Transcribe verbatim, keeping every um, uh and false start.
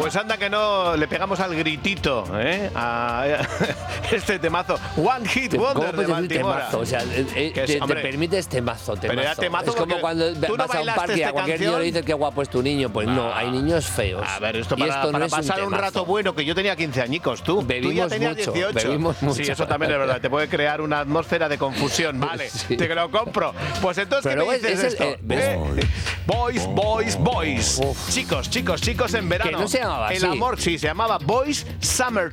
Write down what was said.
Pues anda que no le pegamos al gritito, ¿eh? A este temazo. One Hit Wonder de Baltimora. Temazo? O sea, eh, es, te, hombre, te permites temazo, temazo. Pero era temazo es como cuando no vas a un parque y a cualquier niño le dices qué guapo es tu niño. Pues ah, no, hay niños feos. A ver, esto y para, esto para no pasar es un, un rato bueno, que yo tenía quince añicos, tú. Bebimos tú ya tenías mucho, dieciocho. Bebimos mucho. Sí, eso también es verdad. Te puede crear una atmósfera de confusión. Vale, sí. Te lo compro. Pues entonces, pero ¿qué me dices es, esto? Eh, ¿Eh? Boys, boys, boys. Uf. Chicos, chicos, chicos en verano. Que no se llamaba El así. amor, sí, se llamaba Boys Summer